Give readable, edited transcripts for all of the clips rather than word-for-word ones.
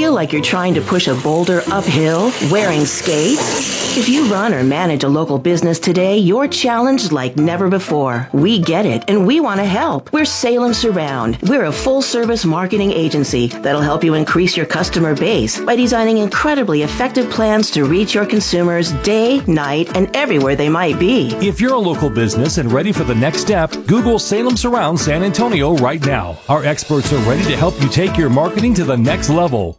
feel like you're trying to push a boulder uphill wearing skates? If you run or manage a local business today, you're challenged like never before. We get it, and we want to help. We're Salem Surround. We're a full-service marketing agency that'll help you increase your customer base by designing incredibly effective plans to reach your consumers day, night, and everywhere they might be. If you're a local business and ready for the next step, Google Salem Surround San Antonio right now. Our experts are ready to help you take your marketing to the next level.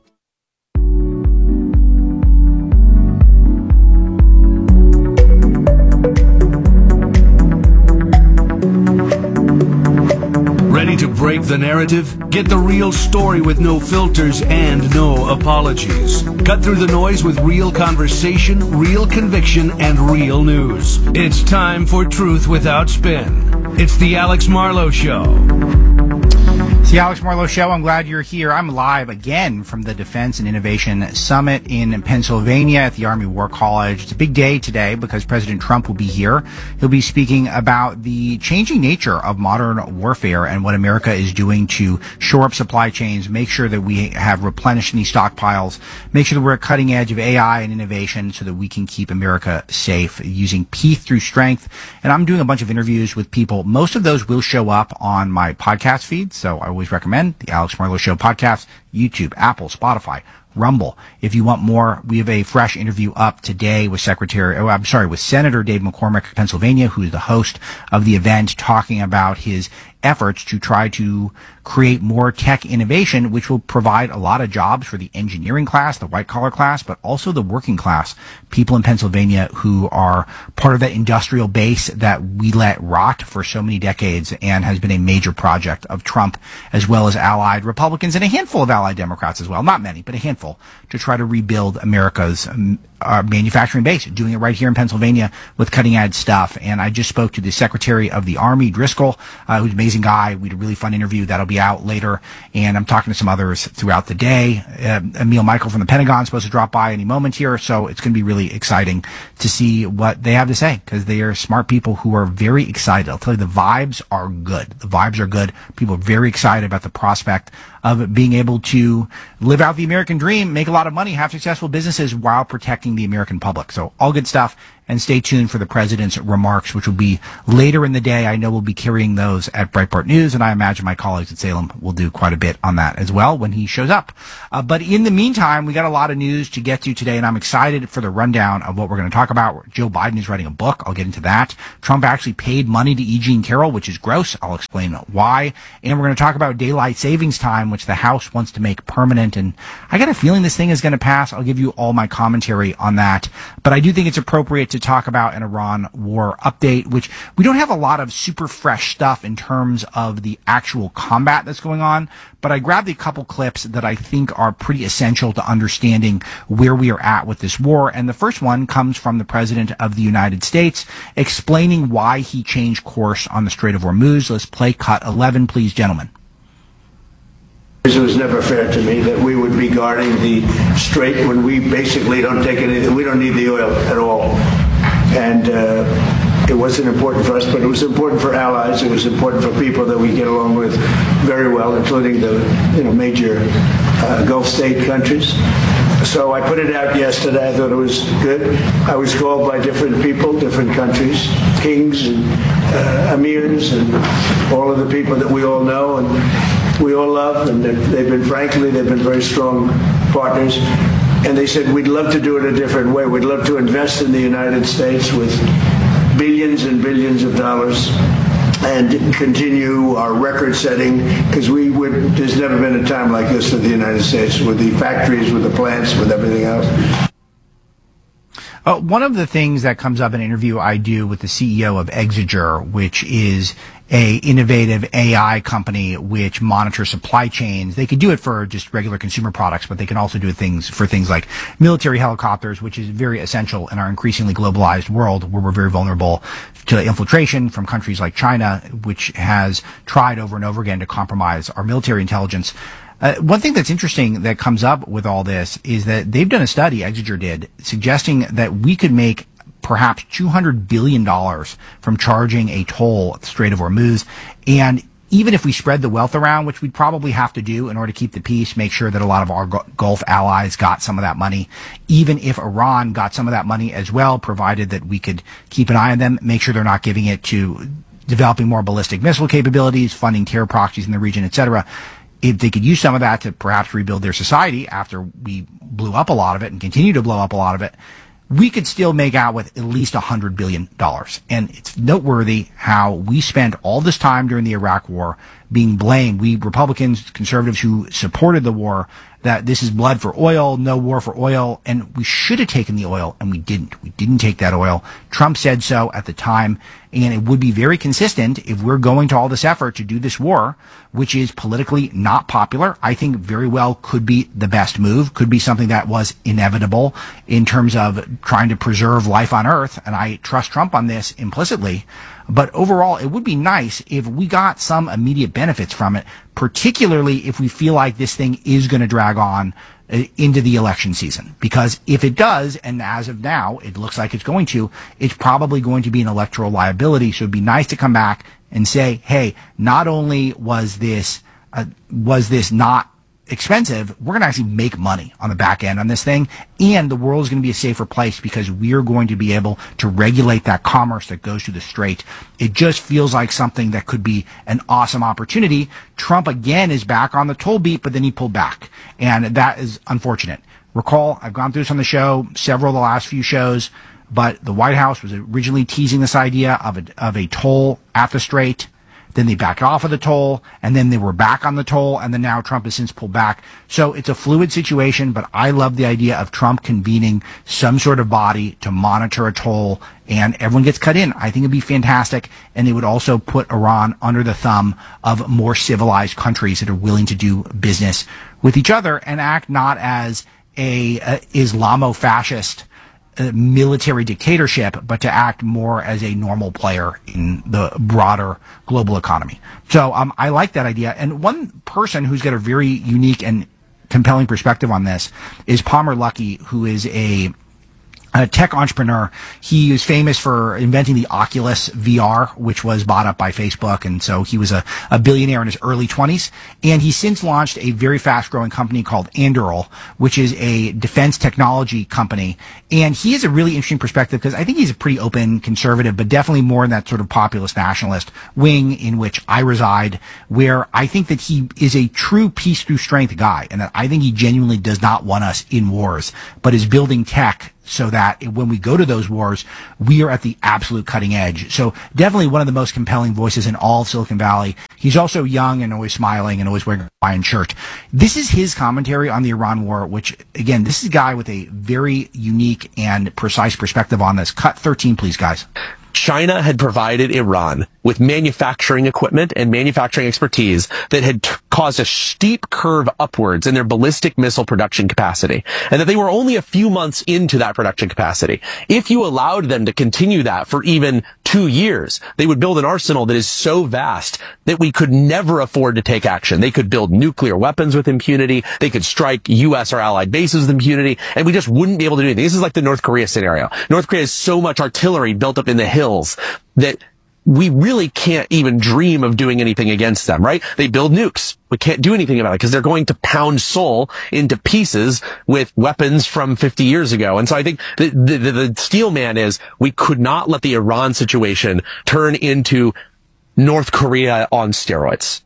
Ready to break the narrative? Get the real story with no filters and no apologies. Cut through the noise with real conversation, real conviction, and real news. It's time for Truth Without Spin. It's the Alex Marlow Show. It's the Alex Marlow Show. I'm glad you're here. I'm live again from the Defense and Innovation Summit in Pennsylvania at the Army War College. It's a big day today because President Trump will be here. He'll be speaking about the changing nature of modern warfare and what America is doing to shore up supply chains, make sure that we have replenished these stockpiles, make sure that we're at cutting edge of AI and innovation so that we can keep America safe using peace through strength. And I'm doing a bunch of interviews with people. Most of those will show up on my podcast feed, so I always recommend the Alex Marlow Show podcast, YouTube, Apple, Spotify, Rumble. If you want more, we have a fresh interview up today with Senator Dave McCormick of Pennsylvania, who is the host of the event, talking about his efforts to try to create more tech innovation, which will provide a lot of jobs for the engineering class, the white-collar class, but also the working class, people in Pennsylvania who are part of that industrial base that we let rot for so many decades and has been a major project of Trump, as well as allied Republicans and a handful of allied Democrats as well, not many, but a handful, to try to rebuild America's manufacturing base, doing it right here in Pennsylvania with cutting-edge stuff. And I just spoke to the Secretary of the Army, Driscoll, who's an amazing guy. We had a really fun interview that'll be out later, and I'm talking to some others throughout the day. Emil Michael from the Pentagon is supposed to drop by any moment here, so it's going to be really exciting to see what they have to say, because they are smart people who are very excited. I'll tell you, the vibes are good. The vibes are good. People are very excited about the prospect of being able to live out the American dream, make a lot of money, have successful businesses while protecting the American public. So all good stuff. And stay tuned for the president's remarks, which will be later in the day. I know we'll be carrying those at Breitbart News, and I imagine my colleagues at Salem will do quite a bit on that as well when he shows up. But in the meantime, we got a lot of news to get to today, and I'm excited for the rundown of what we're going to talk about. Joe Biden is writing a book. I'll get into that. Trump actually paid money to E. Jean Carroll, which is gross. I'll explain why. And we're going to talk about daylight savings time, which the House wants to make permanent. And I got a feeling this thing is going to pass. I'll give you all my commentary on that. But I do think it's appropriate to talk about an Iran war update, which we don't have a lot of super fresh stuff in terms of the actual combat that's going on, but I grabbed a couple clips that I think are pretty essential to understanding where we are at with this war. And the first one comes from the President of the United States explaining why he changed course on the Strait of Hormuz. Let's play cut 11, please, gentlemen. It was never fair to me that we would be guarding the strait when we basically don't take anything. We don't need the oil at all. And it wasn't important for us, but it was important for allies. It was important for people that we get along with very well, including the major Gulf state countries. So I put it out yesterday. I thought it was good. I was called by different people, different countries, kings and emirs and all of the people that we all know and we all love. And they've been very strong partners. And they said, we'd love to do it a different way. We'd love to invest in the United States with billions and billions of dollars and continue our record setting, because there's never been a time like this for the United States, with the factories, with the plants, with everything else. One of the things that comes up in an interview I do with the CEO of Exeger, which is a innovative AI company which monitors supply chains. They could do it for just regular consumer products, but they can also do things like military helicopters, which is very essential in our increasingly globalized world where we're very vulnerable to infiltration from countries like China, which has tried over and over again to compromise our military intelligence. One thing that's interesting that comes up with all this is that they've done a study, Exeger did, suggesting that we could make perhaps $200 billion from charging a toll at the Strait of Hormuz. And even if we spread the wealth around, which we'd probably have to do in order to keep the peace, make sure that a lot of our Gulf allies got some of that money, even if Iran got some of that money as well, provided that we could keep an eye on them, make sure they're not giving it to developing more ballistic missile capabilities, funding terror proxies in the region, etc. If they could use some of that to perhaps rebuild their society after we blew up a lot of it and continue to blow up a lot of it, we could still make out with at least $100 billion. And it's noteworthy how we spent all this time during the Iraq War being blamed, we Republicans, conservatives who supported the war, that this is blood for oil, no war for oil, and we should have taken the oil, and we didn't. We didn't take that oil. Trump said so at the time, and it would be very consistent if we're going to all this effort to do this war, which is politically not popular. I think very well could be the best move, could be something that was inevitable in terms of trying to preserve life on Earth, and I trust Trump on this implicitly. But overall, it would be nice if we got some immediate benefits from it, particularly if we feel like this thing is going to drag on into the election season. Because if it does, and as of now, it looks like it's going to, it's probably going to be an electoral liability. So it'd be nice to come back and say, hey, not only was this not expensive, we're going to actually make money on the back end on this thing, and the world is going to be a safer place because we're going to be able to regulate that commerce that goes through the strait. It just feels like something that could be an awesome opportunity. Trump again is back on the toll beat, but then he pulled back, and that is unfortunate. Recall, I've gone through this on the show, several of the last few shows, but the White House was originally teasing this idea of a toll at the strait. Then they backed off of the toll, and then they were back on the toll, and then now Trump has since pulled back. So it's a fluid situation, but I love the idea of Trump convening some sort of body to monitor a toll, and everyone gets cut in. I think it'd be fantastic, and it would also put Iran under the thumb of more civilized countries that are willing to do business with each other and act not as a Islamo-fascist military dictatorship, but to act more as a normal player in the broader global economy. So I like that idea. And one person who's got a very unique and compelling perspective on this is Palmer Luckey, who is a tech entrepreneur. He is famous for inventing the Oculus VR, which was bought up by Facebook. And so he was a billionaire in his early 20s. And he since launched a very fast growing company called Anduril, which is a defense technology company. And he has a really interesting perspective because I think he's a pretty open conservative, but definitely more in that sort of populist nationalist wing in which I reside, where I think that he is a true peace through strength guy. And that I think he genuinely does not want us in wars, but is building tech so that when we go to those wars, we are at the absolute cutting edge. So definitely one of the most compelling voices in all of Silicon Valley. He's also young and always smiling and always wearing a Hawaiian shirt. This is his commentary on the Iran war, which, again, this is a guy with a very unique and precise perspective on this. Cut 13, please, guys. China had provided Iran with manufacturing equipment and manufacturing expertise that had caused a steep curve upwards in their ballistic missile production capacity, and that they were only a few months into that production capacity. If you allowed them to continue that for even 2 years, they would build an arsenal that is so vast that we could never afford to take action. They could build nuclear weapons with impunity. They could strike U.S. or allied bases with impunity, and we just wouldn't be able to do anything. This is like the North Korea scenario. North Korea has so much artillery built up in the hills that we really can't even dream of doing anything against them, right? They build nukes. We can't do anything about it because they're going to pound Seoul into pieces with weapons from 50 years ago. And so I think the steel man is we could not let the Iran situation turn into North Korea on steroids.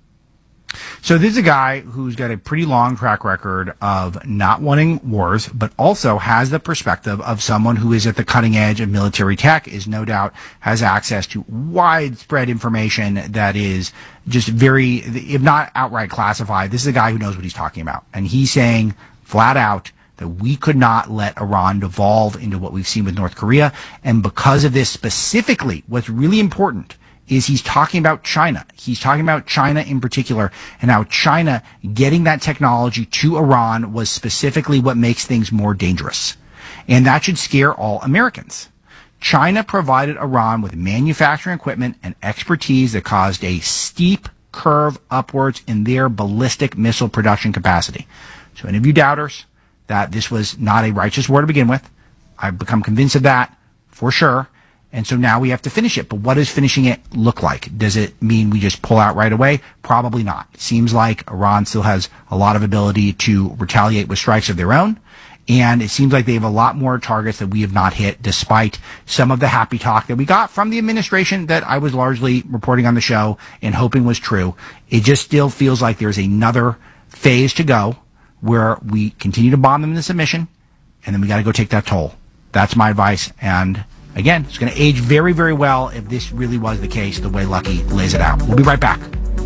So this is a guy who's got a pretty long track record of not wanting wars, but also has the perspective of someone who is at the cutting edge of military tech, is no doubt has access to widespread information that is just very, if not outright classified. This is a guy who knows what he's talking about. And he's saying flat out that we could not let Iran devolve into what we've seen with North Korea. And because of this specifically, what's really important is he's talking about China. He's talking about China in particular, and how China getting that technology to Iran was specifically what makes things more dangerous. And that should scare all Americans. China provided Iran with manufacturing equipment and expertise that caused a steep curve upwards in their ballistic missile production capacity. So any of you doubters that this was not a righteous war to begin with, I've become convinced of that for sure. And so now we have to finish it. But what does finishing it look like? Does it mean we just pull out right away? Probably not. It seems like Iran still has a lot of ability to retaliate with strikes of their own. And it seems like they have a lot more targets that we have not hit, despite some of the happy talk that we got from the administration that I was largely reporting on the show and hoping was true. It just still feels like there's another phase to go where we continue to bomb them in the submission, and then we got to go take that toll. That's my advice. And again, it's going to age very, very well if this really was the case, the way Lucky lays it out. We'll be right back.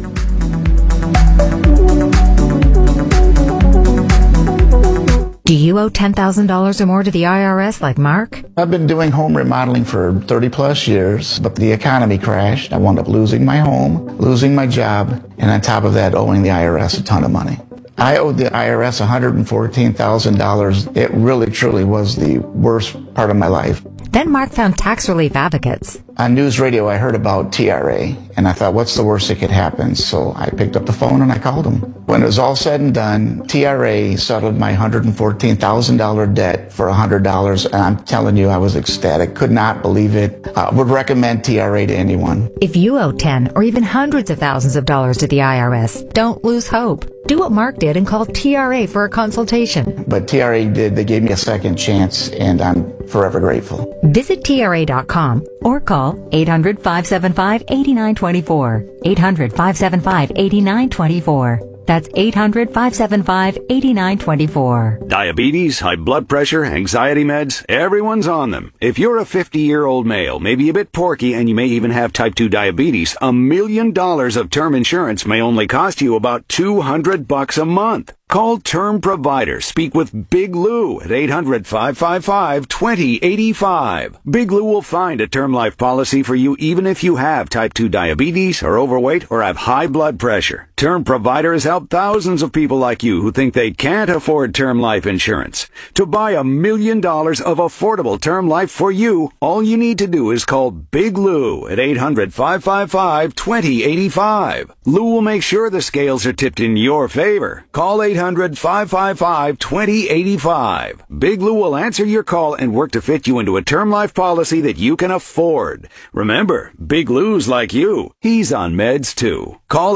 Do you owe $10,000 or more to the IRS like Mark? I've been doing home remodeling for 30 plus years, but the economy crashed. I wound up losing my home, losing my job, and on top of that, owing the IRS a ton of money. I owed the IRS $114,000. It really, truly was the worst part of my life. Then Mark found tax relief advocates. On news radio, I heard about TRA, and I thought, what's the worst that could happen? So I picked up the phone and I called them. When it was all said and done, TRA settled my $114,000 debt for $100, and I'm telling you, I was ecstatic. Could not believe it. Would recommend TRA to anyone. If you owe 10 or even hundreds of thousands of dollars to the IRS, don't lose hope. Do what Mark did and call TRA for a consultation. But TRA did. They gave me a second chance, and I'm forever grateful. Visit TRA.com or call 800-575-8924. 800-575-8924. That's 800-575-8924. Diabetes, high blood pressure, anxiety meds, everyone's on them. If you're a 50-year-old male, maybe a bit porky, and you may even have type 2 diabetes, $1 million of term insurance may only cost you about $200 a month. Call Term Provider. Speak with Big Lou at 800-555-2085. Big Lou will find a term life policy for you even if you have type 2 diabetes, are overweight, or have high blood pressure. Term Provider has helped thousands of people like you who think they can't afford term life insurance. To buy $1 million of affordable term life for you, all you need to do is call Big Lou at 800-555-2085. Lou will make sure the scales are tipped in your favor. Call 800-555-2085. Big Lou will answer your call and work to fit you into a term life policy that you can afford. Remember, Big Lou's like you. He's on meds too. Call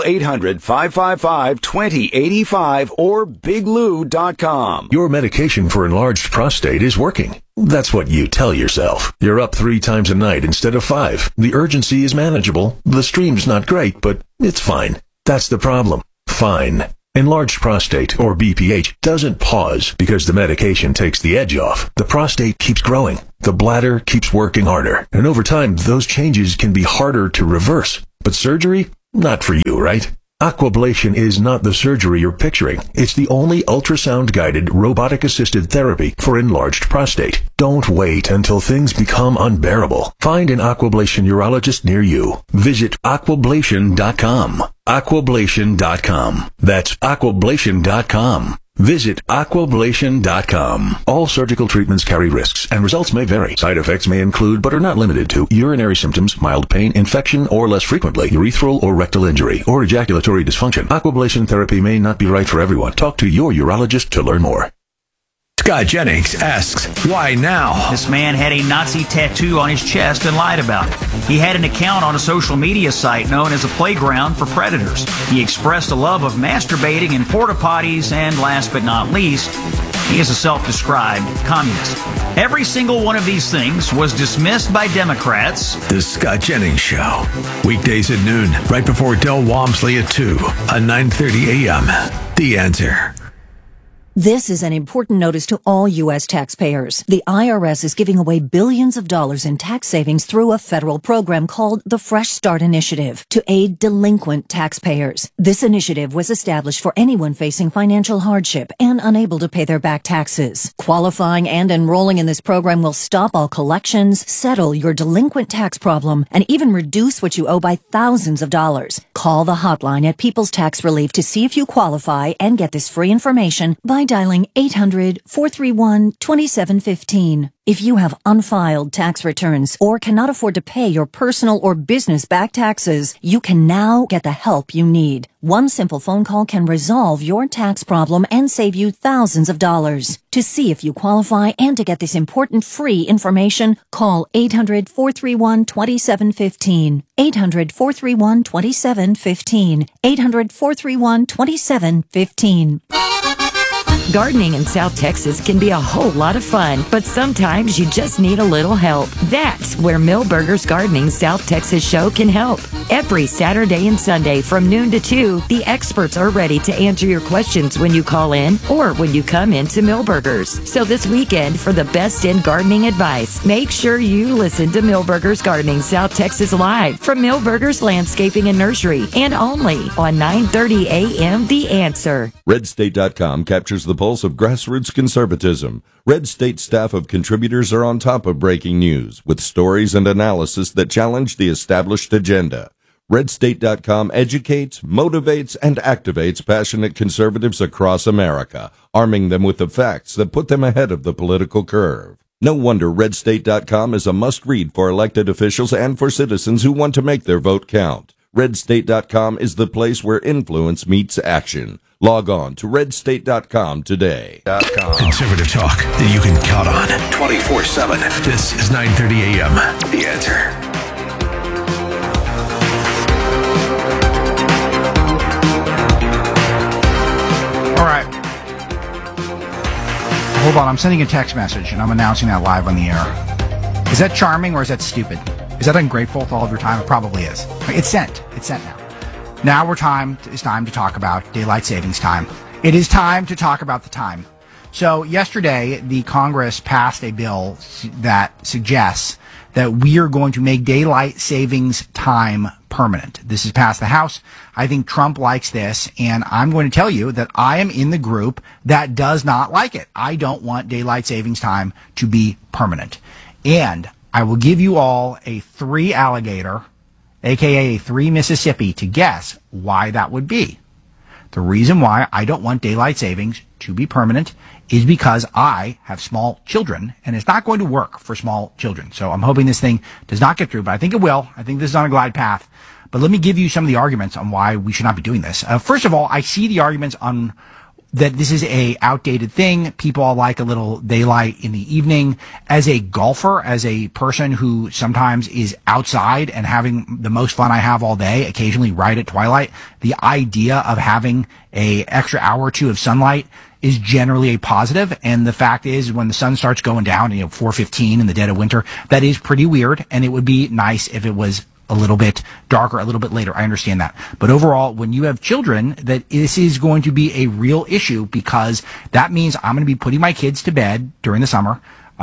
800-555-2085 or biglou.com. Your medication for enlarged prostate is working. That's what you tell yourself. You're up 3 times a night instead of 5. The urgency is manageable. The stream's not great, but it's fine. That's the problem. Fine. Enlarged prostate, or BPH, doesn't pause because the medication takes the edge off. The prostate keeps growing. The bladder keeps working harder. And over time, those changes can be harder to reverse. But surgery? Not for you, right? Aquablation is not the surgery you're picturing. It's the only ultrasound-guided, robotic-assisted therapy for enlarged prostate. Don't wait until things become unbearable. Find an Aquablation urologist near you. Visit aquablation.com. Aquablation.com. That's aquablation.com. Visit aquablation.com. All surgical treatments carry risks, and results may vary. Side effects may include, but are not limited to, urinary symptoms, mild pain, infection, or less frequently, urethral or rectal injury, or ejaculatory dysfunction. Aquablation therapy may not be right for everyone. Talk to your urologist to learn more. Scott Jennings asks, why now? This man had a Nazi tattoo on his chest and lied about it. He had an account on a social media site known as a playground for predators. He expressed a love of masturbating in porta potties, and last but not least, he is a self-described communist. Every single one of these things was dismissed by Democrats. The Scott Jennings Show. Weekdays at noon, right before Del Walmsley at 2 on 9:30 a.m. The Answer. This is an important notice to all U.S. taxpayers. The IRS is giving away billions of dollars in tax savings through a federal program called the Fresh Start Initiative to aid delinquent taxpayers. This initiative was established for anyone facing financial hardship and unable to pay their back taxes. Qualifying and enrolling in this program will stop all collections, settle your delinquent tax problem, and even reduce what you owe by thousands of dollars. Call the hotline at People's Tax Relief to see if you qualify and get this free information by try dialing 800-431-2715. If you have unfiled tax returns or cannot afford to pay your personal or business back taxes, you can now get the help you need. One simple phone call can resolve your tax problem and save you thousands of dollars. To see if you qualify and to get this important free information, call 800-431-2715. 800-431-2715. 800-431-2715. Gardening in South Texas can be a whole lot of fun, but sometimes you just need a little help. That's where Millburgers Gardening South Texas Show can help. Every Saturday and Sunday from noon to 2, the experts are ready to answer your questions when you call in or when you come into Millburgers. So this weekend, for the best in gardening advice, make sure you listen to Millburgers Gardening South Texas Live from Millburgers Landscaping and Nursery, and only on 9:30 a.m. The Answer. RedState.com captures the pulse of grassroots conservatism. Red State staff of contributors are on top of breaking news with stories and analysis that challenge the established agenda. RedState.com educates, motivates, and activates passionate conservatives across America, arming them with the facts that put them ahead of the political curve. No wonder RedState.com is a must-read for elected officials and for citizens who want to make their vote count. RedState.com is the place where influence meets action. Log on to redstate.com today. Conservative talk that you can count on 24/7. This is 9:30 a.m. The Answer. All right. Hold on. I'm sending a text message, and I'm announcing that live on the air. Is that charming or is that stupid? Is that ungrateful with all of your time? It probably is. It's sent. It's sent now. Now it's time to talk about daylight savings time. It is time to talk about the time. So yesterday, the Congress passed a bill that suggests that we are going to make daylight savings time permanent. This has passed the House. I think Trump likes this, and I'm going to tell you that I am in the group that does not like it. I don't want daylight savings time to be permanent. And I will give you all a 3 alligator, aka 3 Mississippi, to guess why that would be. The reason why I don't want daylight savings to be permanent is because I have small children, and it's not going to work for small children. So I'm hoping this thing does not get through, but I think it will. I think this is on a glide path. But let me give you some of the arguments on why we should not be doing this. First of all, I see the arguments on that this is a outdated thing. People all like a little daylight in the evening. As a golfer, as a person who sometimes is outside and having the most fun I have all day, occasionally right at twilight, the idea of having a extra hour or two of sunlight is generally a positive. And the fact is, when the sun starts going down, 4:15 in the dead of winter, that is pretty weird. And it would be nice if it was a little bit darker, a little bit later. I understand that. But overall, when you have children, that this is going to be a real issue, because that means I'm going to be putting my kids to bed during the summer,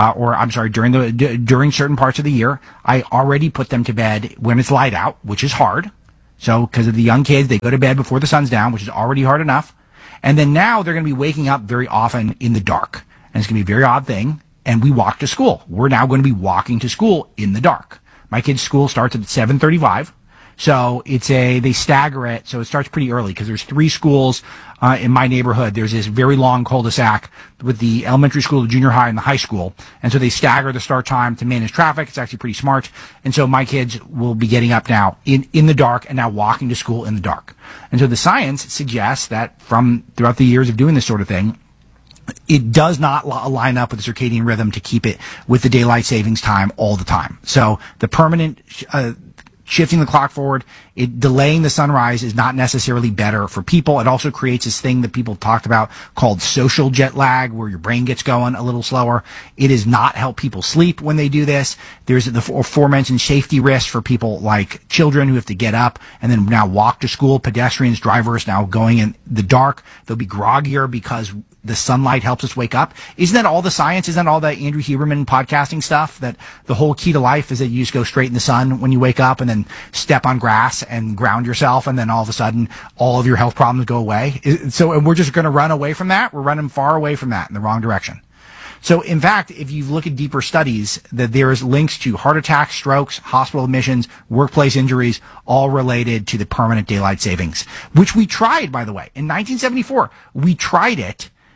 during certain parts of the year. I already put them to bed when it's light out, which is hard. So, because of the young kids, they go to bed before the sun's down, which is already hard enough. And then now they're going to be waking up very often in the dark. And it's going to be a very odd thing. And we walk to school. We're now going to be walking to school in the dark. My kid's school starts at 7:35. So they stagger it. So it starts pretty early, because there's 3 schools in my neighborhood. There's this very long cul-de-sac with the elementary school, the junior high, and the high school. And so they stagger the start time to manage traffic. It's actually pretty smart. And so my kids will be getting up now in the dark, and now walking to school in the dark. And so the science suggests that from throughout the years of doing this sort of thing, it does not line up with the circadian rhythm to keep it with the daylight savings time all the time. So the permanent shifting the clock forward, delaying the sunrise is not necessarily better for people. It also creates this thing that people talked about called social jet lag, where your brain gets going a little slower. It does not help people sleep when they do this. There's the aforementioned safety risks for people like children who have to get up and then now walk to school, pedestrians, drivers now going in the dark. They'll be groggier because the sunlight helps us wake up. Isn't that all the science? Isn't that all that Andrew Huberman podcasting stuff? That the whole key to life is that you just go straight in the sun when you wake up, and then step on grass and ground yourself, and then all of a sudden all of your health problems go away. So we're just going to run away from that. We're running far away from that in the wrong direction. So in fact, if you look at deeper studies, that there is links to heart attacks, strokes, hospital admissions, workplace injuries, all related to the permanent daylight savings, which we tried, by the way. In 1974, we tried it.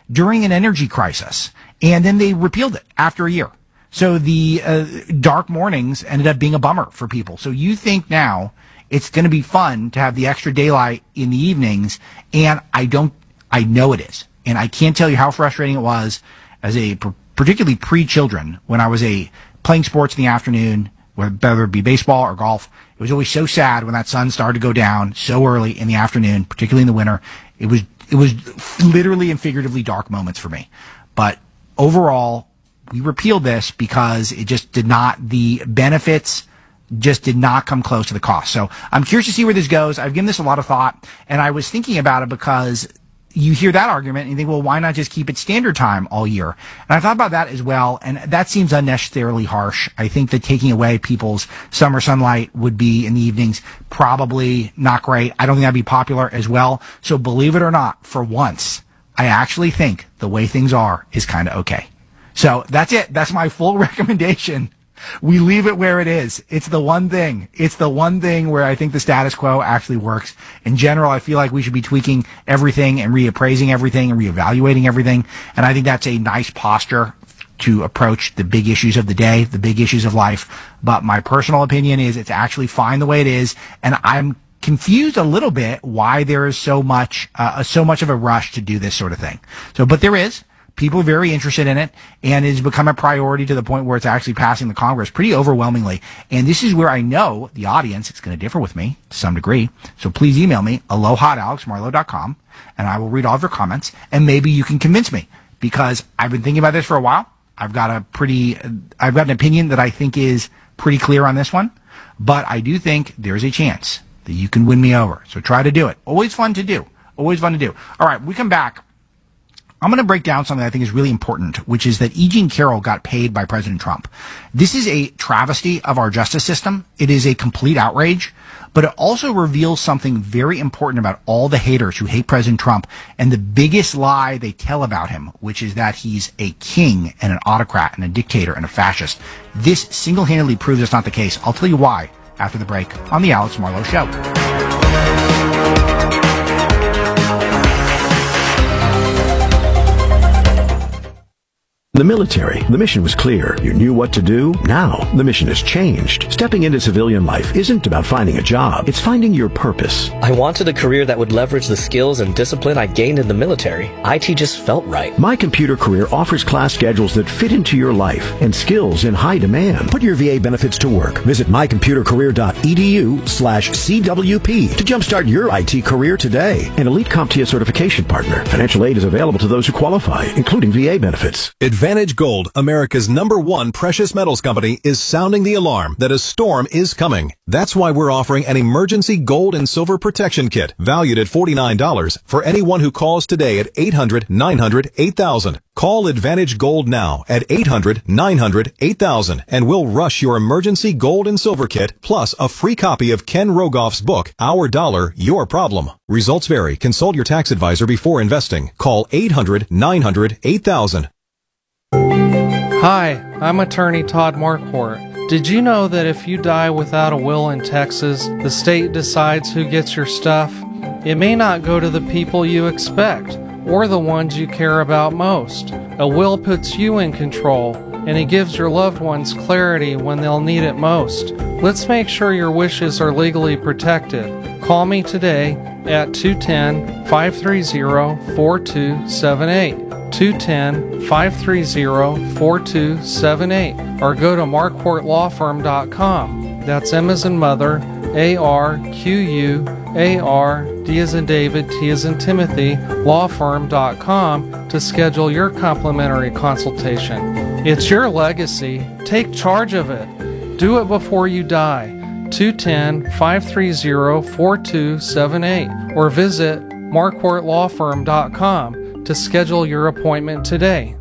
during an energy crisis. And then they repealed it after a year. So the dark mornings ended up being a bummer for people. So you think now it's going to be fun to have the extra daylight in the evenings, and I know it is. And I can't tell you how frustrating it was as particularly pre-children, when I was playing sports in the afternoon, whether it be baseball or golf. It was always so sad when that sun started to go down so early in the afternoon, particularly in the winter. It was literally and figuratively dark moments for me. But overall, we repealed this because the benefits just did not come close to the cost. So I'm curious to see where this goes. I've given this a lot of thought, and I was thinking about it because you hear that argument and you think, well, why not just keep it standard time all year? And I thought about that as well, and that seems unnecessarily harsh. I think that taking away people's summer sunlight would be in the evenings probably not great. I don't think that'd be popular as well. So believe it or not, for once, I actually think the way things are is kind of okay. So that's it. That's my full recommendation. We leave it where it is. It's the one thing. It's the one thing where I think the status quo actually works. In general, I feel like we should be tweaking everything and reappraising everything and reevaluating everything. And I think that's a nice posture to approach the big issues of the day, the big issues of life. But my personal opinion is it's actually fine the way it is. And I'm confused a little bit why there is so much of a rush to do this sort of thing. But there is. People are very interested in it, and it's become a priority to the point where it's actually passing the Congress pretty overwhelmingly. And this is where I know the audience is going to differ with me to some degree. So please email me, aloha@alexmarlowe.com, and I will read all of your comments, and maybe you can convince me, because I've been thinking about this for a while. I've got an opinion that I think is pretty clear on this one, but I do think there's a chance that you can win me over. So try to do it. Always fun to do. Always fun to do. All right, we come back. I'm going to break down something I think is really important, which is that E. Jean Carroll got paid by President Trump. This is a travesty of our justice system. It is a complete outrage, but it also reveals something very important about all the haters who hate President Trump and the biggest lie they tell about him, which is that he's a king and an autocrat and a dictator and a fascist. This single-handedly proves it's not the case. I'll tell you why after the break on The Alex Marlowe Show. The military, the mission was clear. You knew what to do. Now, the mission has changed. Stepping into civilian life isn't about finding a job. It's finding your purpose. I wanted a career that would leverage the skills and discipline I gained in the military. IT just felt right. My Computer Career offers class schedules that fit into your life and skills in high demand. Put your VA benefits to work. Visit mycomputercareer.edu/CWP to jumpstart your IT career today. An elite CompTIA certification partner. Financial aid is available to those who qualify, including VA benefits. Advantage Gold, America's #1 precious metals company, is sounding the alarm that a storm is coming. That's why we're offering an emergency gold and silver protection kit valued at $49 for anyone who calls today at 800-900-8000. Call Advantage Gold now at 800-900-8000 and we'll rush your emergency gold and silver kit plus a free copy of Ken Rogoff's book, Our Dollar, Your Problem. Results vary. Consult your tax advisor before investing. Call 800-900-8000. Hi, I'm attorney Todd Marquardt. Did you know that if you die without a will in Texas, the state decides who gets your stuff? It may not go to the people you expect, or the ones you care about most. A will puts you in control, and it gives your loved ones clarity when they'll need it most. Let's make sure your wishes are legally protected. Call me today at 210-530-4278. 210-530-4278 or go to marquardtlawfirm.com. That's M as in mother, A-R-Q-U-A-R, D as in David, T as in Timothy, lawfirm.com to schedule your complimentary consultation. It's your legacy. Take charge of it. Do it before you die. 210-530-4278 or visit marquardtlawfirm.com to schedule your appointment today.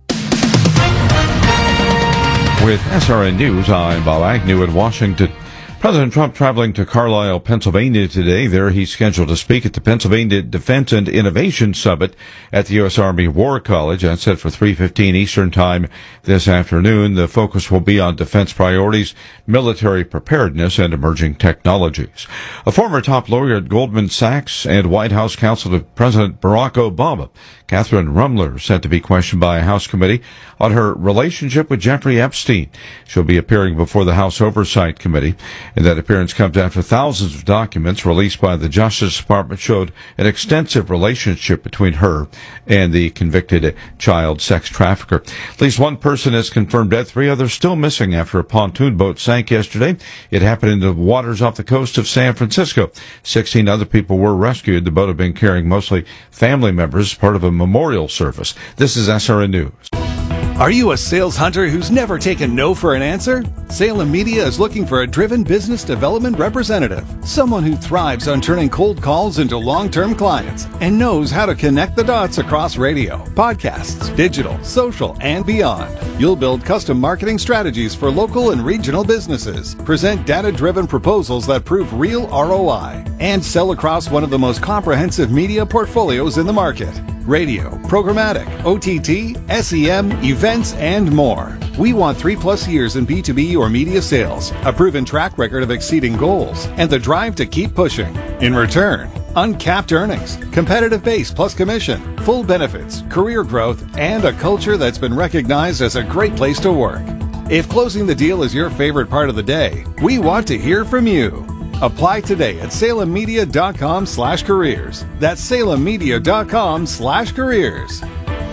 With SRN News, I'm Bob Agnew in Washington. President Trump traveling to Carlisle, Pennsylvania today. There he's scheduled to speak at the Pennsylvania Defense and Innovation Summit at the U.S. Army War College. That's set for 3:15 Eastern Time this afternoon. The focus will be on defense priorities, military preparedness, and emerging technologies. A former top lawyer at Goldman Sachs and White House counsel to President Barack Obama, Catherine Rumler, set to be questioned by a House committee on her relationship with Jeffrey Epstein. She'll be appearing before the House Oversight Committee. And that appearance comes after thousands of documents released by the Justice Department showed an extensive relationship between her and the convicted child sex trafficker. At least one person has confirmed dead. 3 others still missing after a pontoon boat sank yesterday. It happened in the waters off the coast of San Francisco. 16 other people were rescued. The boat had been carrying mostly family members as part of a memorial service. This is SRN News. Are you a sales hunter who's never taken no for an answer? Salem Media is looking for a driven business development representative, someone who thrives on turning cold calls into long-term clients and knows how to connect the dots across radio, podcasts, digital, social, and beyond. You'll build custom marketing strategies for local and regional businesses, present data-driven proposals that prove real ROI, and sell across one of the most comprehensive media portfolios in the market. Radio, programmatic, OTT, SEM, events, and more. We want 3+ years in B2B or media sales, a proven track record of exceeding goals, and the drive to keep pushing. In return, uncapped earnings, competitive base plus commission, full benefits, career growth, and a culture that's been recognized as a great place to work. If closing the deal is your favorite part of the day, we want to hear from you. Apply today at salemmedia.com/careers. That's salemmedia.com/careers.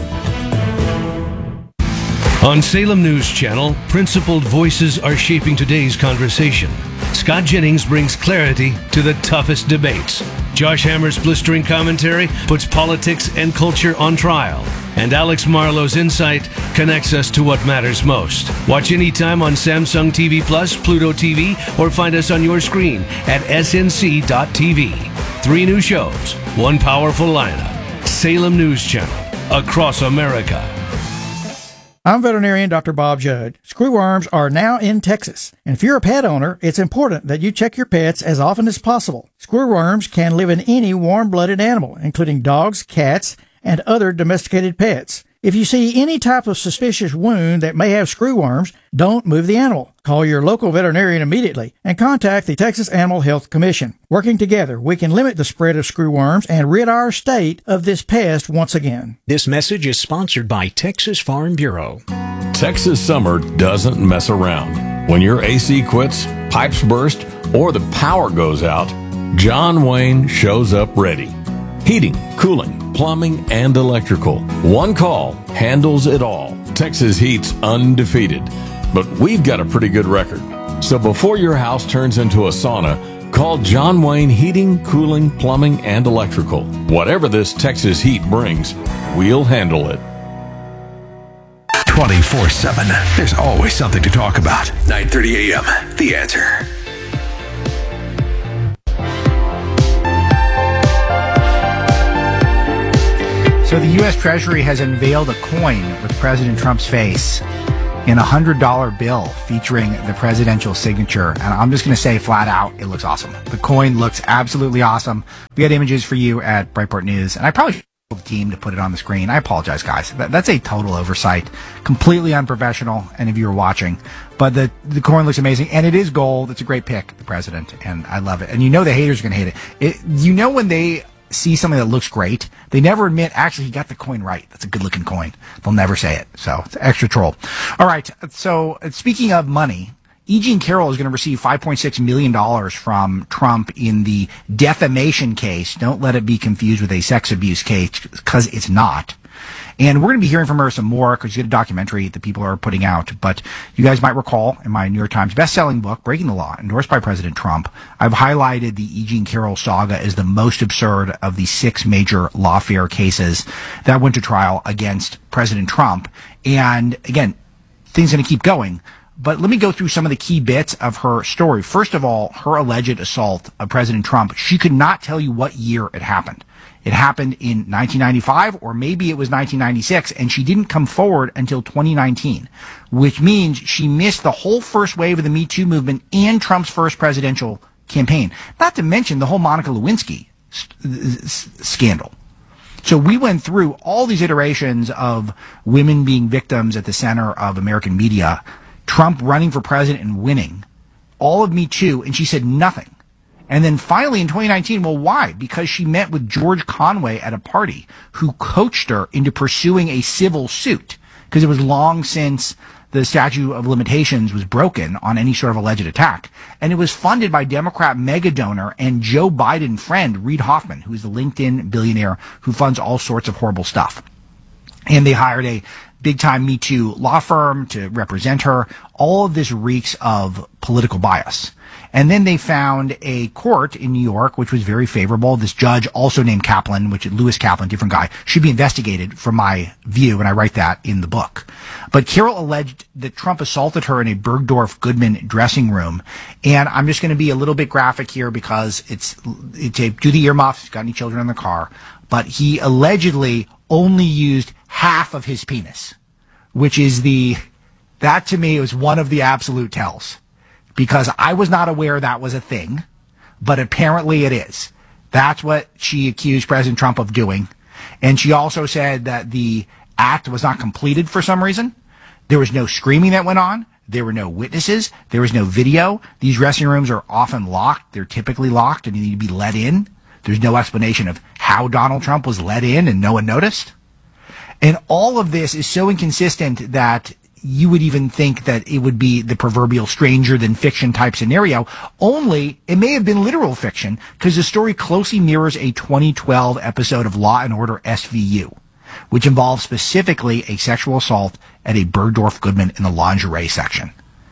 On Salem News Channel, principled voices are shaping today's conversation. Scott Jennings brings clarity to the toughest debates. Josh Hammer's blistering commentary puts politics and culture on trial. And Alex Marlowe's insight connects us to what matters most. Watch anytime on Samsung TV Plus, Pluto TV, or find us on your screen at snc.tv. 3 new shows, 1 powerful lineup. Salem News Channel, across America. I'm veterinarian Dr. Bob Judd. Screwworms are now in Texas. And if you're a pet owner, it's important that you check your pets as often as possible. Screwworms can live in any warm-blooded animal, including dogs, cats, and other domesticated pets. If you see any type of suspicious wound that may have screwworms, don't move the animal. Call your local veterinarian immediately and contact the Texas Animal Health Commission. Working together, we can limit the spread of screwworms and rid our state of this pest once again. This message is sponsored by Texas Farm Bureau. Texas summer doesn't mess around. When your AC quits, pipes burst, or the power goes out, John Wayne shows up ready. Heating, cooling, plumbing, and electrical. One call handles it all. Texas Heat's undefeated. But we've got a pretty good record. So before your house turns into a sauna, call John Wayne Heating, Cooling, Plumbing, and Electrical. Whatever this Texas heat brings, we'll handle it. 24/7. There's always something to talk about. 9:30 a.m. The Answer. So the U.S. Treasury has unveiled a coin with President Trump's face in a $100 bill featuring the presidential signature. And I'm just going to say flat out, it looks awesome. The coin looks absolutely awesome. We got images for you at Breitbart News. And I probably should have the team to put it on the screen. I apologize, guys. That's a total oversight. Completely unprofessional, any of you are watching. But the coin looks amazing. And it is gold. It's a great pick, the president. And I love it. And you know the haters are going to hate it. You know when they see something that looks great, they never admit, actually, he got the coin right. That's a good-looking coin. They'll never say it. So it's extra troll. All right. So speaking of money, E. Jean Carroll is going to receive $5.6 million from Trump in the defamation case. Don't let it be confused with a sex abuse case, because it's not. And we're going to be hearing from her some more because she's got a documentary that people are putting out. But you guys might recall in my New York Times best-selling book, Breaking the Law, endorsed by President Trump, I've highlighted the E. Jean Carroll saga as the most absurd of the 6 major lawfare cases that went to trial against President Trump. And again, things are going to keep going. But let me go through some of the key bits of her story. First of all, her alleged assault of President Trump. She could not tell you what year it happened. It happened in 1995, or maybe it was 1996, and she didn't come forward until 2019, which means she missed the whole first wave of the Me Too movement and Trump's first presidential campaign. Not to mention the whole Monica Lewinsky scandal. So we went through all these iterations of women being victims at the center of American media, Trump running for president and winning, all of Me Too, and she said nothing. And then finally in 2019, well, why? Because she met with George Conway at a party, who coached her into pursuing a civil suit, because it was long since the statute of limitations was broken on any sort of alleged attack. And it was funded by Democrat mega donor and Joe Biden friend Reid Hoffman, who is the LinkedIn billionaire who funds all sorts of horrible stuff. And they hired a big-time Me Too law firm to represent her. All of this reeks of political bias. And then they found a court in New York, which was very favorable. This judge, also named Kaplan, Lewis Kaplan, different guy, should be investigated from my view, and I write that in the book. But Carol alleged that Trump assaulted her in a Bergdorf Goodman dressing room. And I'm just going to be a little bit graphic here because it's a do the earmuffs, he's got any children in the car. But he allegedly only used half of his penis, which is that to me was one of the absolute tells. Because I was not aware that was a thing, but apparently it is. That's what she accused President Trump of doing. And she also said that the act was not completed for some reason. There was no screaming that went on. There were no witnesses. There was no video. These dressing rooms are often locked. They're typically locked and you need to be let in. There's no explanation of how Donald Trump was let in and no one noticed. And all of this is so inconsistent that you would even think that it would be the proverbial stranger than fiction type scenario, only it may have been literal fiction because the story closely mirrors a 2012 episode of Law & Order SVU, which involves specifically a sexual assault at a Bergdorf Goodman in the lingerie section.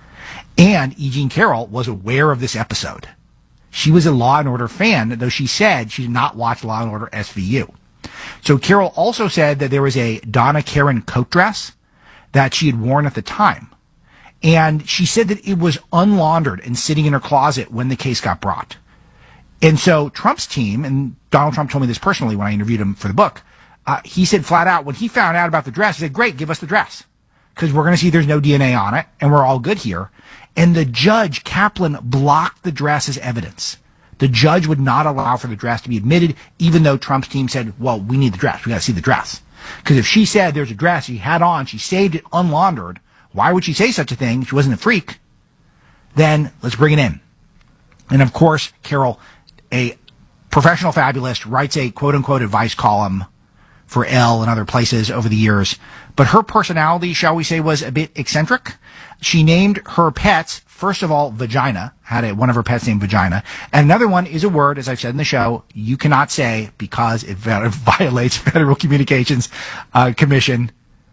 And E. Jean Carroll was aware of this episode. She was a Law & Order fan, though she said she did not watch Law & Order SVU. So Carroll also said that there was a Donna Karan coat dress that she had worn at the time. And she said that it was unlaundered and sitting in her closet when the case got brought. And so Trump's team, and Donald Trump told me this personally when I interviewed him for the book, he said flat out, when he found out about the dress, he said, great, give us the dress. Because we're going to see there's no DNA on it, and we're all good here. And the judge, Kaplan, blocked the dress as evidence. The judge would not allow for the dress to be admitted, even though Trump's team said, well, we need the dress. We got to see the dress. Because if she said there's a dress she had on, she saved it unlaundered, why would she say such a thing? She wasn't a freak. Then let's bring it in. And of course, Carol, a professional fabulist, writes a quote-unquote advice column for Elle and other places over the years. But her personality, shall we say, was a bit eccentric. She named her pets, first of all, Vagina, one of her pets named Vagina. And another one is a word, as I've said in the show, you cannot say because it violates Federal Communications Commission.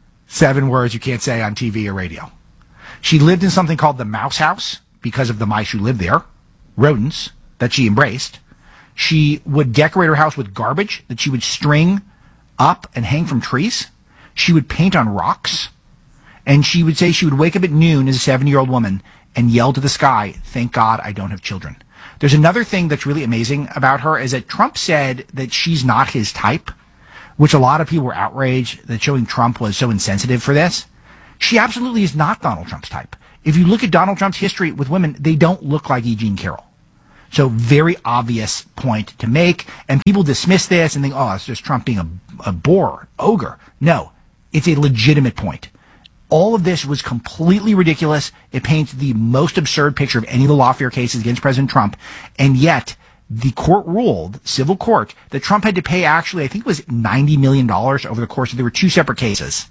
7 words you can't say on TV or radio. She lived in something called the Mouse House because of the mice who lived there, rodents that she embraced. She would decorate her house with garbage that she would string up and hang from trees. She would paint on rocks. And she would say she would wake up at noon as a 70-year-old woman and yell to the sky, thank God I don't have children. There's another thing that's really amazing about her is that Trump said that she's not his type, which a lot of people were outraged that showing Trump was so insensitive for this. She absolutely is not Donald Trump's type. If you look at Donald Trump's history with women, they don't look like E. Jean Carroll. So very obvious point to make. And people dismiss this and think, oh, it's just Trump being a bore, ogre. No, it's a legitimate point. All of this was completely ridiculous. It paints the most absurd picture of any of the lawfare cases against President Trump. And yet, the court ruled, civil court, that Trump had to pay actually, I think it was $90 million over the course of, there were 2 separate cases.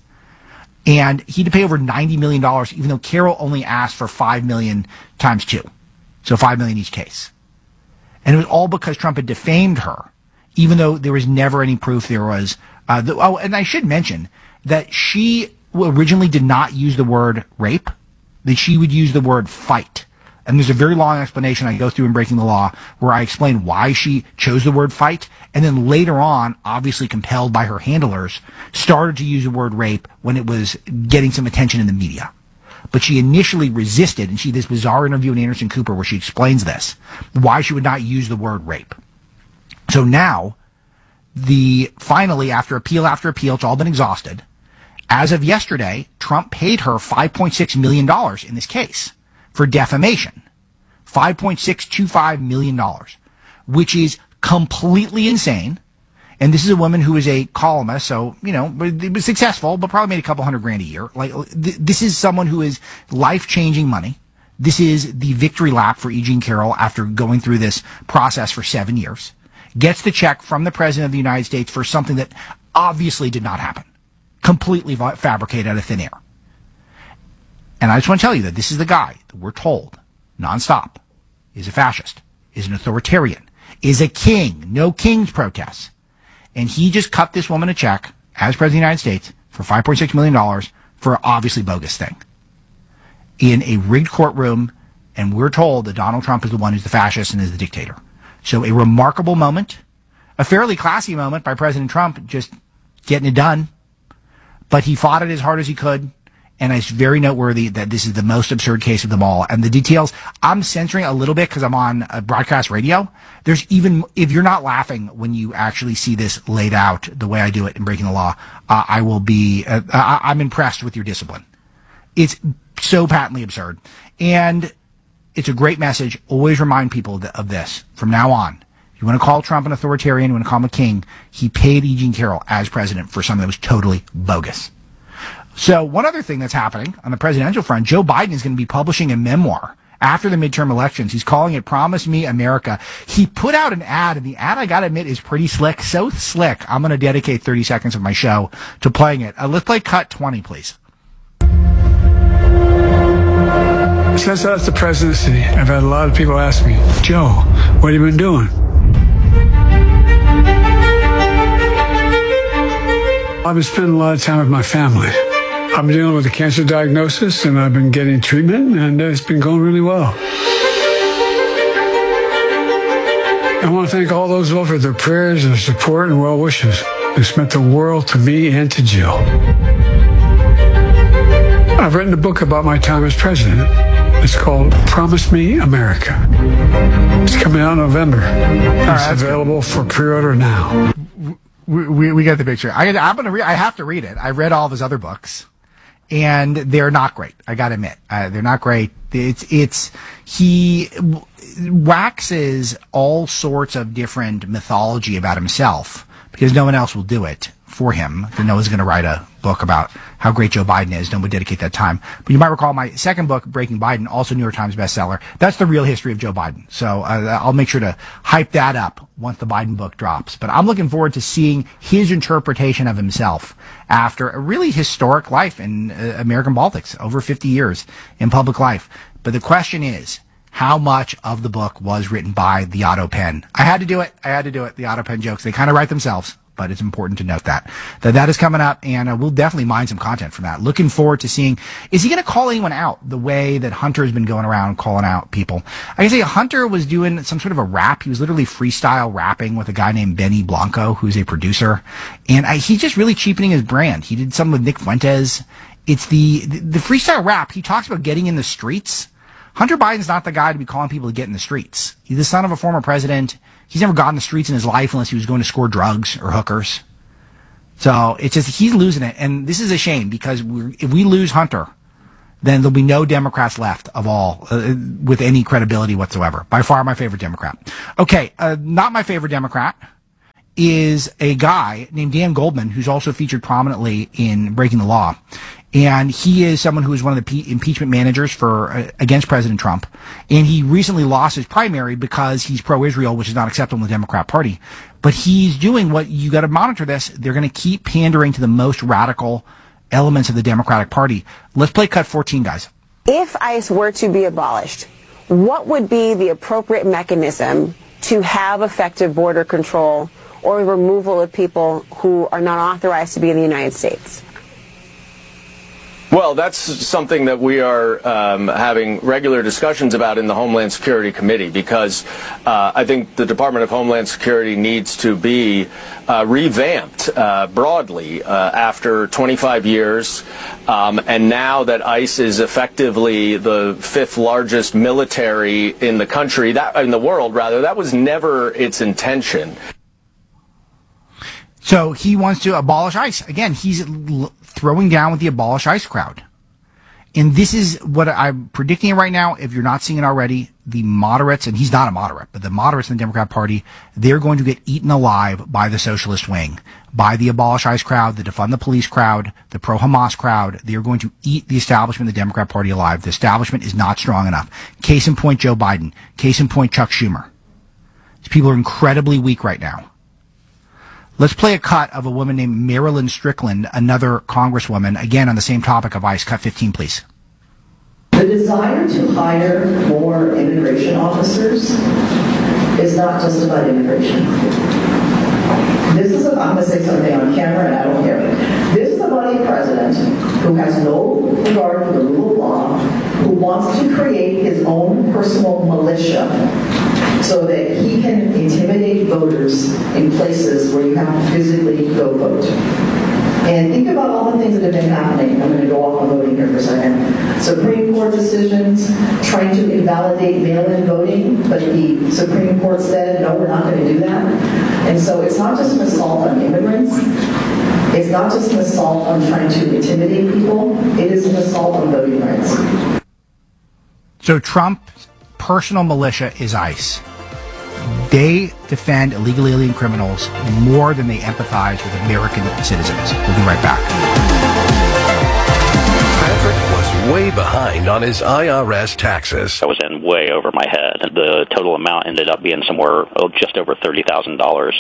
And he had to pay over $90 million, even though Carroll only asked for $5 million times 2. So $5 million each case. And it was all because Trump had defamed her, even though there was never any proof there was. And I should mention that she originally did not use the word rape, that she would use the word fight. And there's a very long explanation I go through in Breaking the Law where I explain why she chose the word fight. And then later on, obviously compelled by her handlers, started to use the word rape when it was getting some attention in the media. But she initially resisted, and she did this bizarre interview in Anderson Cooper where she explains this, why she would not use the word rape. So now, Finally, after appeal, it's all been exhausted. As of yesterday, Trump paid her $5.6 million in this case for defamation. $5.625 million, which is completely insane. And this is a woman who is a columnist, so, it was successful, but probably made a couple $100,000 a year. This is someone who is life-changing money. This is the victory lap for E. Jean Carroll after going through this process for 7 years. Gets the check from the President of the United States for something that obviously did not happen. Completely fabricated out of thin air. And I just want to tell you that this is the guy that we're told, nonstop, is a fascist, is an authoritarian, is a king. No king's protests. And he just cut this woman a check, as President of the United States, for $5.6 million for an obviously bogus thing. In a rigged courtroom, and we're told that Donald Trump is the one who's the fascist and is the dictator. So a remarkable moment, a fairly classy moment by President Trump, just getting it done. But he fought it as hard as he could. And it's very noteworthy that this is the most absurd case of them all. And the details, I'm censoring a little bit because I'm on broadcast radio. There's even, if you're not laughing when you actually see this laid out the way I do it in Breaking the Law, I will be, I'm impressed with your discipline. It's so patently absurd. And it's a great message. Always remind people of this from now on. You want to call Trump an authoritarian, you want to call him a king, he paid E. Jean Carroll as president for something that was totally bogus. So one other thing that's happening on the presidential front, Joe Biden is going to be publishing a memoir after the midterm elections. He's calling it Promise Me America. He put out an ad, and the ad, I gotta admit, is pretty slick. So slick, I'm going to dedicate 30 seconds of my show to playing it. Let's play cut 20, please. Since I left the presidency, I've had a lot of people ask me, Joe, what have you been doing? I've been spending a lot of time with my family. I've been dealing with a cancer diagnosis, and I've been getting treatment, and it's been going really well. I want to thank all those who offered their prayers and support and well wishes. It's meant the world to me and to Jill. I've written a book about my time as president. It's called Promise Me America. It's coming out in November. It's available for pre-order now. We got the picture. I have to read it. I read all of his other books, and they're not great. I got to admit, they're not great. He waxes all sorts of different mythology about himself because no one else will do it for him. No one's going to write a book about how great Joe Biden is. No one would dedicate that time. But you might recall my second book, Breaking Biden, also New York Times bestseller. That's the real history of Joe Biden. So I'll make sure to hype that up once the Biden book drops. But I'm looking forward to seeing his interpretation of himself after a really historic life in American politics, over 50 years in public life. But the question is, how much of the book was written by the Otto pen? I had to do it. The Otto pen jokes, they kind of write themselves. But it's important to note that is coming up, and we'll definitely mine some content from that. Looking forward to seeing, is he going to call anyone out the way that Hunter has been going around calling out people? I can say Hunter was doing some sort of a rap. He was literally freestyle rapping with a guy named Benny Blanco, who's a producer, and he's just really cheapening his brand. He did something with Nick Fuentes. It's the freestyle rap. He talks about getting in the streets. Hunter Biden's not the guy to be calling people to get in the streets. He's the son of a former president. He's never gone in the streets in his life unless he was going to score drugs or hookers. So it's just, he's losing it. And this is a shame because if we lose Hunter, then there'll be no Democrats left of all with any credibility whatsoever. By far my favorite Democrat. Okay, not my favorite Democrat is a guy named Dan Goldman, who's also featured prominently in Breaking the Law. And he is someone who is one of the impeachment managers for against President Trump. And he recently lost his primary because he's pro-Israel, which is not acceptable in the Democrat Party. But he's doing what you got to monitor this. They're going to keep pandering to the most radical elements of the Democratic Party. Let's play cut 14, guys. If ICE were to be abolished, what would be the appropriate mechanism to have effective border control or removal of people who are not authorized to be in the United States? Well, that's something that we are having regular discussions about in the Homeland Security Committee because I think the Department of Homeland Security needs to be revamped broadly after 25 years. And now that ICE is effectively the fifth largest military in the country, in the world, rather, that was never its intention. So he wants to abolish ICE. Again, he's throwing down with the abolish ICE crowd. And this is what I'm predicting right now. If you're not seeing it already, the moderates, and he's not a moderate, but the moderates in the Democrat Party, they're going to get eaten alive by the socialist wing, by the abolish ICE crowd, the defund the police crowd, the pro-Hamas crowd. They are going to eat the establishment of the Democrat Party alive. The establishment is not strong enough. Case in point, Joe Biden. Case in point, Chuck Schumer. These people are incredibly weak right now. Let's play a cut of a woman named Marilyn Strickland, another congresswoman, again on the same topic of ICE. Cut 15, please. The desire to hire more immigration officers is not just about immigration. I'm going to say something on camera and I don't care. This is about a president who has no regard for the rule of law, who wants to create his own personal militia so that he can intimidate voters in places where you have to physically go vote. And think about all the things that have been happening. I'm going to go off on voting here for a second. Supreme Court decisions trying to invalidate mail-in voting, but the Supreme Court said, no, we're not going to do that. And so it's not just an assault on immigrants. It's not just an assault on trying to intimidate people. It is an assault on voting rights. So Trump's personal militia is ICE. They defend illegal alien criminals more than they empathize with American citizens. We'll be right back. Patrick was way behind on his IRS taxes. I was in way over my head. The total amount ended up being somewhere just over $30,000.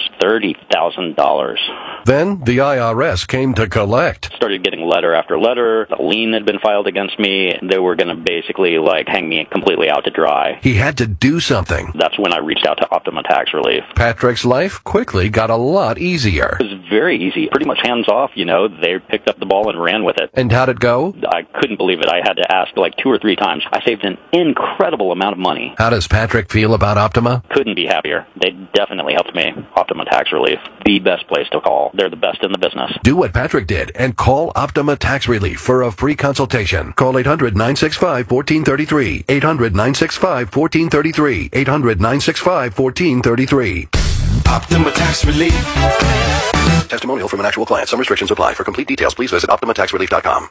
$30,000. Then the IRS came to collect. Started getting letter after letter. A lien had been filed against me. They were going to basically hang me completely out to dry. He had to do something. That's when I reached out to Optima Tax Relief. Patrick's life quickly got a lot easier. It was very easy. Pretty much hands off, They picked up the ball and ran with it. And how'd it go? I couldn't believe it. I had to ask 2 or 3 times. I saved an incredible amount of money. How does Patrick feel about Optima? Couldn't be happier. They definitely helped me. Optima Tax Relief. The best place to call. They're the best in the business. Do what Patrick did and call Optima Tax Relief for a free consultation. Call 800-965-1433. 800-965-1433. 800-965-1433. Optima Tax Relief. Testimonial from an actual client. Some restrictions apply. For complete details, please visit OptimaTaxRelief.com.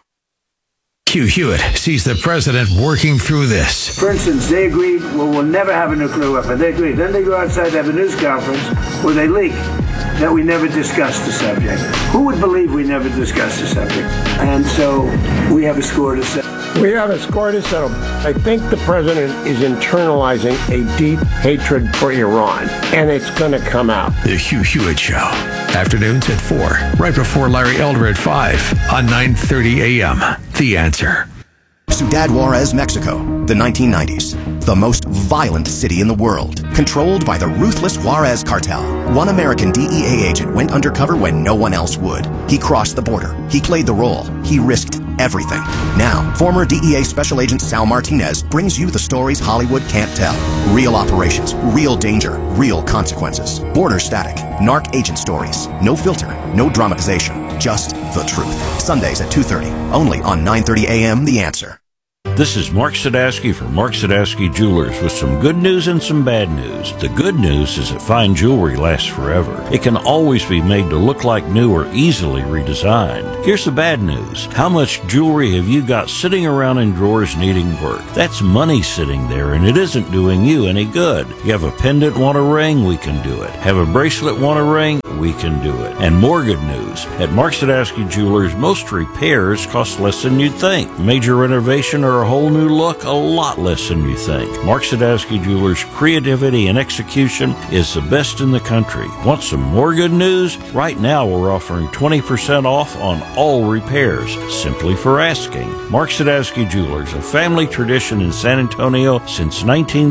Hugh Hewitt sees the president working through this. For instance, they agreed, we'll never have a nuclear weapon. They agreed. Then they go outside to have a news conference where they leak that we never discussed the subject. Who would believe we never discussed the subject? And so we have a score to settle. We have a score to settle. I think the president is internalizing a deep hatred for Iran, and it's going to come out. The Hugh Hewitt Show. Afternoons at 4, right before Larry Elder at 5 on 9:30 a.m. The Answer. Ciudad Juarez, Mexico, the 1990s. The most violent city in the world, controlled by the ruthless Juarez cartel. One American DEA agent went undercover when no one else would. He crossed the border. He played the role. He risked everything. Now, former DEA Special Agent Sal Martinez brings you the stories Hollywood can't tell. Real operations, real danger, real consequences. Border static, narc agent stories. No filter, no dramatization, just the truth. Sundays at 2:30, only on 9:30 a.m. The Answer. This is Mark Sadowski from Mark Sadowski Jewelers with some good news and some bad news. The good news is that fine jewelry lasts forever. It can always be made to look like new or easily redesigned. Here's the bad news. How much jewelry have you got sitting around in drawers needing work? That's money sitting there and it isn't doing you any good. You have a pendant, want a ring? We can do it. Have a bracelet, want a ring? We can do it. And more good news. At Mark Sadowski Jewelers, most repairs cost less than you'd think. Major renovation or a whole new look, a lot less than you think. Mark Sadowski Jewelers' creativity and execution is the best in the country. Want some more good news? Right now we're offering 20% off on all repairs, simply for asking. Mark Sadowski Jewelers, a family tradition in San Antonio since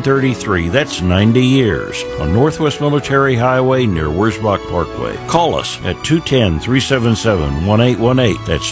1933. That's 90 years. On Northwest Military Highway near Wurzbach Parkway. Call us at 210-377-1818. That's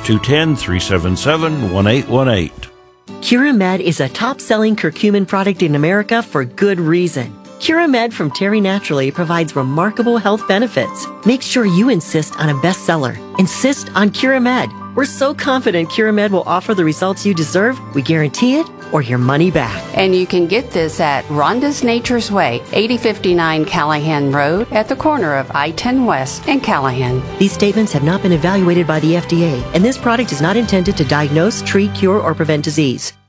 210-377-1818. Curamed is a top-selling curcumin product in America for good reason. Curamed from Terry Naturally provides remarkable health benefits. Make sure you insist on a bestseller. Insist on Curamed. We're so confident Curamed will offer the results you deserve. We guarantee it, or your money back. And you can get this at Rhonda's Nature's Way, 8059 Callahan Road at the corner of I-10 West and Callahan. These statements have not been evaluated by the FDA, and this product is not intended to diagnose, treat, cure, or prevent disease.